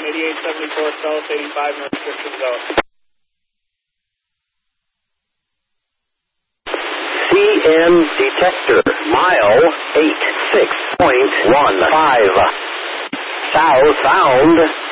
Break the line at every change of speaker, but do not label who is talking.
8874 South, 85 minutes, 6 go.
CN detector, mile 86.15. Southbound